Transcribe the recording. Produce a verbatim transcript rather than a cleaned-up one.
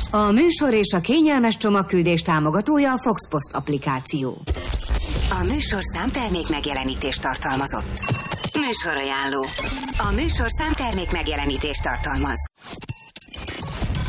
A műsor és a kényelmes csomagküldés támogatója a Foxpost applikáció. A műsor számtermék megjelenítést tartalmazott. Műsorajánló. A műsor számtermék megjelenítést tartalmaz.